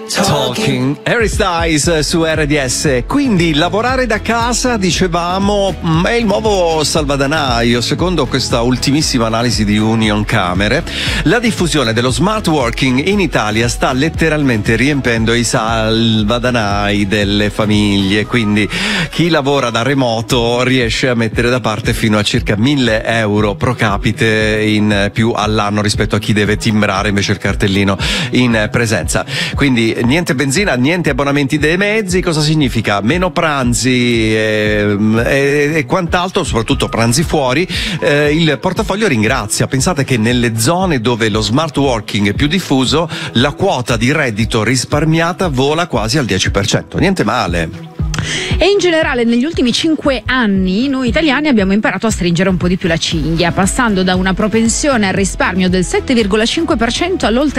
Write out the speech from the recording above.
Talking, Harry Styles su RDS. Quindi lavorare da casa, dicevamo, è il nuovo salvadanaio. Secondo questa ultimissima analisi di Union Camere, la diffusione dello smart working in Italia sta letteralmente riempendo i salvadanai delle famiglie. Quindi chi lavora da remoto riesce a mettere da parte fino a circa 1.000 euro pro capite in più all'anno rispetto a chi deve timbrare invece il cartellino in presenza. Quindi niente benzina, niente abbonamenti dei mezzi. Cosa significa? Meno pranzi e quant'altro, soprattutto pranzi fuori. Il portafoglio ringrazia. Pensate che nelle zone dove lo smart working è più diffuso, la quota di reddito risparmiata vola quasi al 10%. Niente male. E in generale negli ultimi 5 anni noi italiani abbiamo imparato a stringere un po' di più la cinghia, passando da una propensione al risparmio del 7,5% all'oltre